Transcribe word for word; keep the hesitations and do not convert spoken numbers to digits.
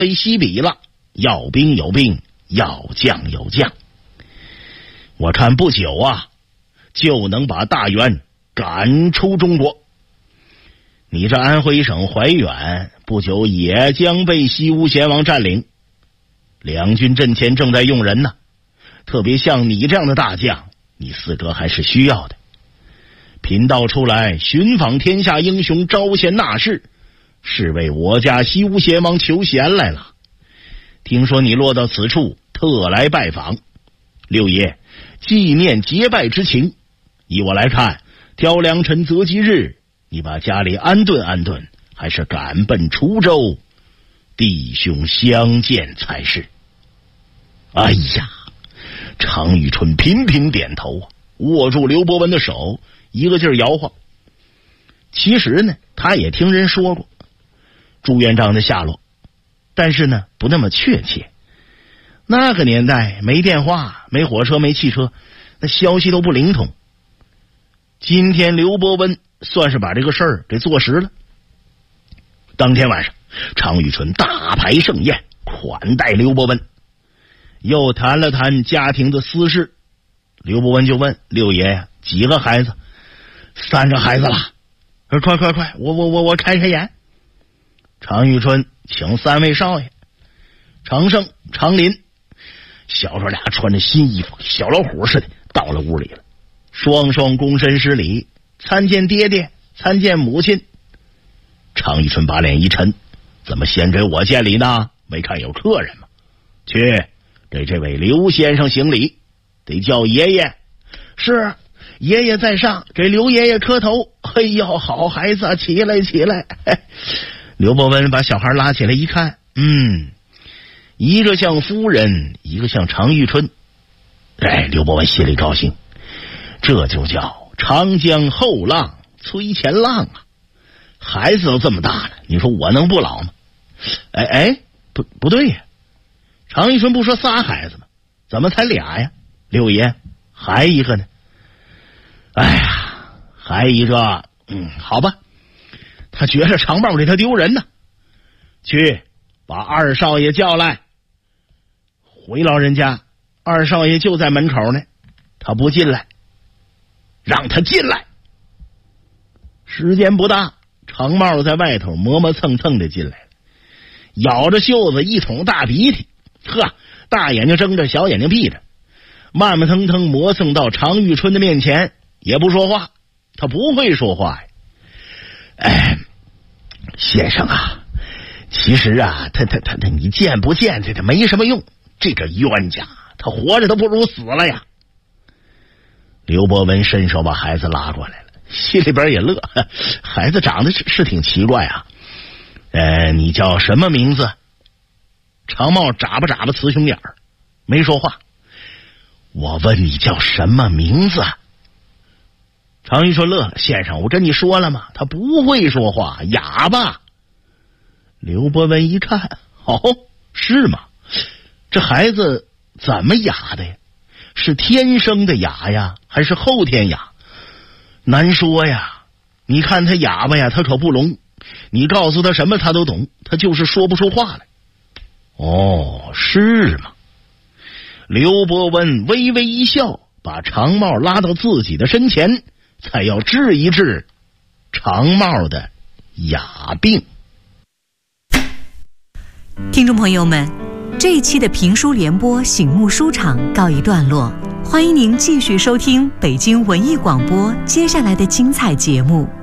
非昔比了，要兵有兵，要将有将。我看不久啊，就能把大元赶出中国。你这安徽省怀远不久也将被西吴贤王占领，两军阵前正在用人呢，特别像你这样的大将，你四哥还是需要的。贫道出来寻访天下英雄，招贤纳士，是为我家西吴贤王求贤来了。听说你落到此处，特来拜访。六爷，纪念结拜之情，以我来看，挑良辰择吉日，你把家里安顿安顿，还是赶奔滁州，弟兄相见才是。哎呀，常遇春频频点头啊，握住刘伯温的手，一个劲儿摇晃。其实呢，他也听人说过朱元璋的下落，但是呢，不那么确切。那个年代没电话，没火车，没汽车，那消息都不灵通。今天刘伯温算是把这个事儿给坐实了。当天晚上，常遇春大排盛宴，款待刘伯温，又谈了谈家庭的私事。刘伯温就问六爷呀，几个孩子？三个孩子了。快快快，我我我我开开眼。常遇春请三位少爷，常胜、常林，小叔俩穿着新衣服，小老虎似的到了屋里了，双双躬身施礼，参见爹爹，参见母亲。常遇春把脸一沉，怎么先给我见礼呢？没看有客人吗？去给这位刘先生行礼，得叫爷爷。是，爷爷在上，给刘爷爷磕头。哎呦，好孩子，起来起来。刘伯温把小孩拉起来一看，嗯，一个像夫人，一个像常遇春。哎，刘伯温心里高兴，这就叫长江后浪推前浪啊！孩子都这么大了，你说我能不老吗？哎哎，不不对呀，常遇春不说仨孩子吗？怎么才俩呀？六爷还一个呢？哎呀，还一个，嗯，好吧，他觉着长帽给他丢人呢。去把二少爷叫来。回老人家，二少爷就在门口呢，他不进来，让他进来。时间不大，长帽在外头磨磨蹭蹭的进来了，咬着袖子，一桶大鼻涕，呵，大眼睛睁着，小眼睛闭着，慢慢腾腾磨蹭到常遇春的面前，也不说话。他不会说话呀。哎，先生啊，其实啊，他他他他，你见不见他他没什么用。这个冤家，他活着都不如死了呀。刘伯温伸手把孩子拉过来了，心里边也乐，孩子长得是是挺奇怪啊。呃，你叫什么名字？常茂眨巴眨巴雌雄眼儿，没说话。我问你叫什么名字？常遇春乐了，先生，我跟你说了吗？他不会说话，哑巴。刘伯温一看，哦，是吗？这孩子怎么哑的呀？是天生的哑呀，还是后天哑？难说呀。你看他哑巴呀，他可不聋。你告诉他什么他都懂，他就是说不出话来。哦，是吗？刘伯温微微一笑，把常茂拉到自己的身前，才要治一治常茂的哑病。 听众朋友们，这一期的评书联播醒目书场告一段落，欢迎您继续收听北京文艺广播接下来的精彩节目。